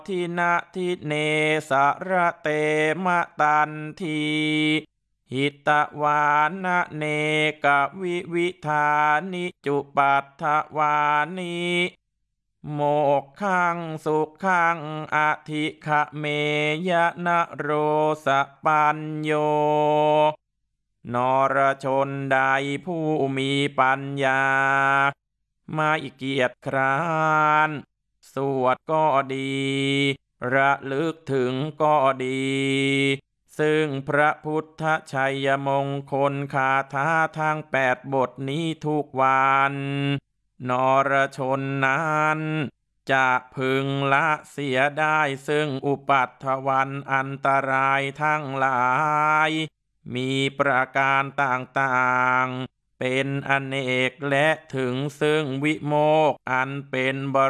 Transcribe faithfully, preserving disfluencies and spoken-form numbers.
ทินะทิเนสระเตมะตันทีหิตวานะเนกวิวิธานิจุปัฏฐวานิโมกขังสุขังอธิขะเมยะนะโรสปัญโยนรชนใดผู้มีปัญญาไม่เกียจคร้านสวดก็ดีระลึกถึงก็ดีซึ่งพระพุทธชัยมงคลคาถาทั้งแปดบทนี้ทุกวันนรชนนั้นจะพึงละเสียได้ซึ่งอุปัฏฐวันอันตรายทั้งหลายมีประการต่างๆเป็นอเนกและถึงซึ่งวิโมกข์อันเป็นบ